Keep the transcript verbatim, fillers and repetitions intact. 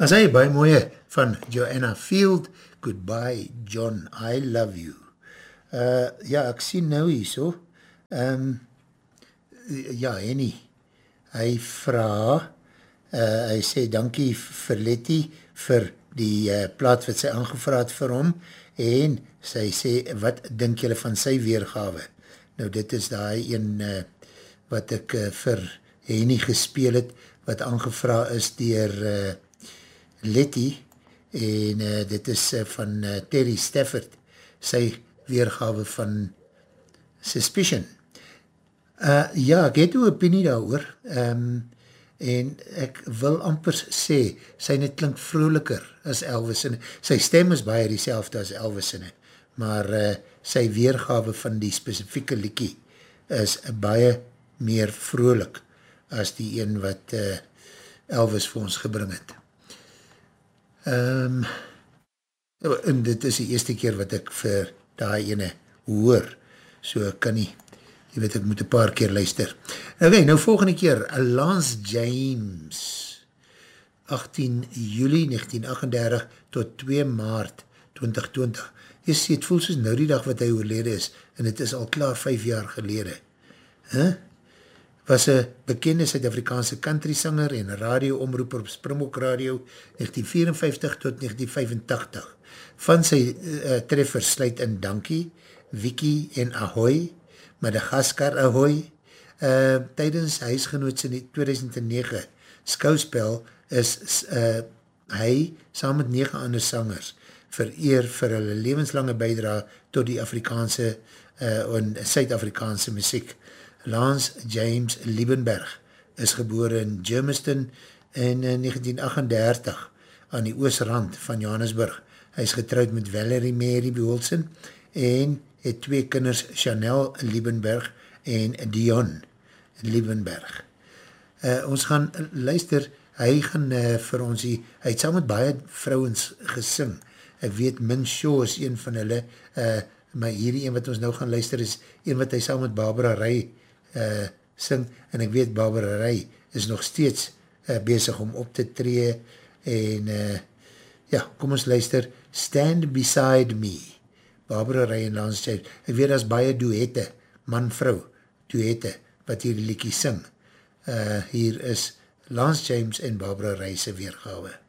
As hy baie mooie van Joanna Field, Goodbye John, I Love You. Uh, ja, ek sien nou hier so, um, ja, Henny, hy vraag, uh, hy sê dankie vir Letty, vir die uh, plaat wat sy aangevraad vir hom, en sy sê, wat dink julle van sy weergawe? Nou, dit is die een uh, wat ek uh, vir Henny gespeel het, wat aangevraag is dier uh, Letty, en uh, dit is uh, van uh, Terry Stafford, sy weergawe van Suspicion. Uh, ja, ek het een opinie daar oor, um, en ek wil amper sê, sy net klink vrolijker as Elvis, en sy stem is baie die selfde as Elvis, en, maar uh, sy weergawe van die specifieke liekie is baie meer vrolijk as die een wat uh, Elvis vir ons gebring het. Um, en dit is die eerste keer wat ek vir die ene hoor, so ek kan nie, jy weet ek moet een paar keer luister. Ok, nou volgende keer, Lance James, agtien Julie negentien agt-en-dertig tot twee Maart twintig twintig. Jy sê, het voel soos nou die dag wat hy oorlede is, en het is al klaar vijf jaar gelede. Huh? Was een bekende Suid-Afrikaanse country-sanger en radio-omroeper op Springbok Radio negentien vierenvyftig tot negentien vyfentagtig. Van sy uh, treffers sluit in Dankie, Wiki en Ahoy, Madagaskar Ahoy. Uh, tydens huisgenoot in tweeduisend negen skouspel is uh, hy saam met negen ander sangers vereer vir hulle levenslange bydra tot die Afrikaanse uh, en Suid-Afrikaanse muziek. Lance James Liebenberg is gebore in Germiston in negentien agt-en-dertig aan die oosrand van Johannesburg. Hy is getrouwd met Valerie Mary Beholsen en het twee kinders, Chanel Liebenberg en Dion Liebenberg. Uh, ons gaan luister, hy gaan uh, vir ons, die, hy het saam met baie vrouwens gesing. Ek weet, Min Shaw is een van hulle, uh, maar hierdie een wat ons nou gaan luister is een wat hy saam met Barbara Ray uh, sing, en ek weet Barbara Ray is nog steeds uh, bezig om op te tree, en uh, ja, kom ons luister, Stand Beside Me, Barbara Ray en Lance James. Ek weet, as baie duette, man-vrou duette, wat hier die liekie sing. Uh, hier is Lance James en Barbara Ray se weergawe.